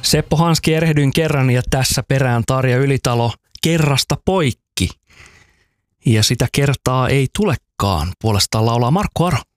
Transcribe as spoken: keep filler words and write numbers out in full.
Seppo Hanski, erehdyin kerran ja tässä perään Tarja Ylitalo kerrasta poikki. Ja sitä kertaa ei tulekaan, puolestaan laulaa Markku Aro.